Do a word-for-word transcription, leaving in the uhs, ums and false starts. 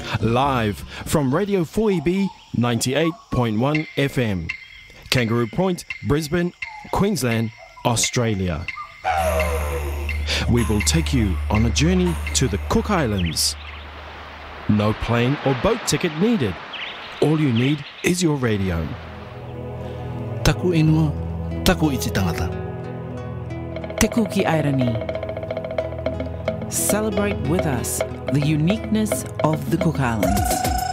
Live from Radio four E B ninety-eight point one F M. Kangaroo Point, Brisbane, Queensland, Australia. We will take you on a journey to the Cook Islands. No plane or boat ticket needed. All you need is your radio. Taku inua, taku iti tangata. Te Kuki Airani. Celebrate with us the uniqueness of the Cook Islands.